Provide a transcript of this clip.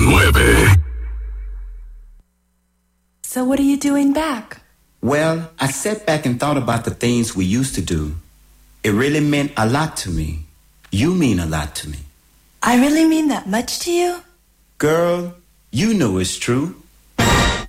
9. So what are you doing back? Well, I sat back and thought about the things we used to do. It really meant a lot to me. You mean a lot to me. I really mean that much to you? Girl, you know it's true.